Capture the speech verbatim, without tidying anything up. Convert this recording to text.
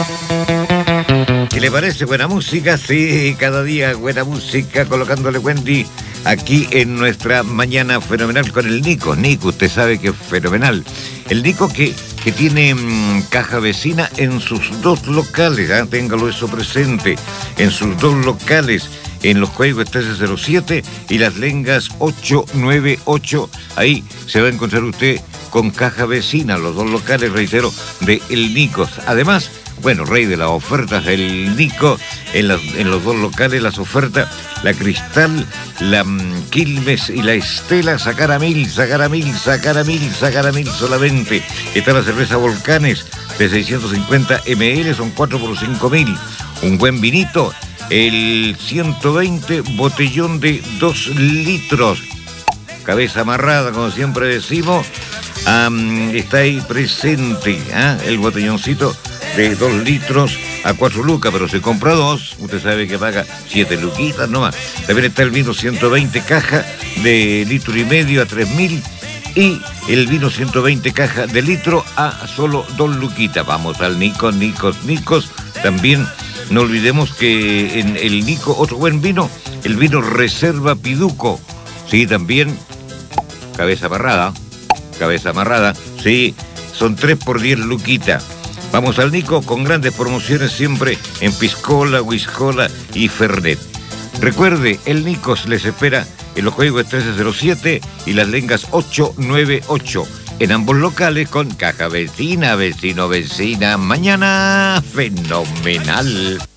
¿Qué le parece? Buena música, sí, cada día buena música, colocándole Wendy aquí en nuestra mañana fenomenal con el Nico. Nico, usted sabe que es fenomenal. El Nico que, que tiene mmm, caja vecina en sus dos locales, ¿eh? Téngalo eso presente, en sus dos locales, en los códigos trece cero siete y Las Lengas ocho nueve ocho. Ahí se va a encontrar usted con caja vecina, los dos locales, reitero, de El Nico. Además, bueno, rey de las ofertas, el Nico, en, las, en los dos locales, las ofertas, la Cristal, la um, Quilmes y la Estela, sacar a mil, sacar a mil, sacar a mil, sacar a mil solamente. Está la cerveza Volcanes de seiscientos cincuenta mililitros, son cuatro por cinco mil. Un buen vinito, el ciento veinte, botellón de dos litros. Cabeza amarrada, como siempre decimos, um, está ahí presente, ¿eh? El botelloncito de dos litros a cuatro lucas, pero si compra dos, usted sabe que paga siete luquitas nomás. También está el vino ciento veinte caja de litro y medio a tres mil y el vino ciento veinte caja de litro a solo dos luquitas. Vamos al Nico, Nicos, Nicos. También no olvidemos que en el Nico, otro buen vino, el vino Reserva Piduco. Sí, también cabeza amarrada, cabeza amarrada, sí, son tres por diez luquitas. Vamos al Nico con grandes promociones siempre en piscola, whiskola y fernet. Recuerde, el Nicos les espera en los códigos trece cero siete y Las Lengas ocho nueve ocho. En ambos locales con caja vecina, vecino, vecina. Mañana fenomenal.